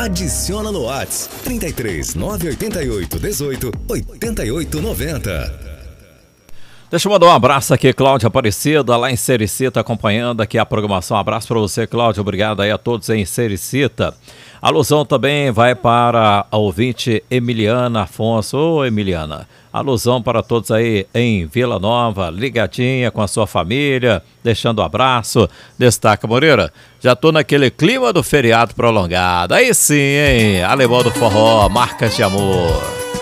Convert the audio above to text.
Adiciona no Whats 33 988 18 88 90. Deixa eu mandar um abraço aqui, Cláudia Aparecida, lá em Sericita, acompanhando aqui a programação. Um abraço para você, Cláudia. Obrigado aí a todos em Sericita. A alusão também vai para a ouvinte Emiliana Afonso. Ô, Emiliana, alusão para todos aí em Vila Nova, ligadinha com a sua família, deixando um abraço. Destaca, Moreira, já tô naquele clima do feriado prolongado. Aí sim, hein? Alemão do Forró, Marcas de Amor.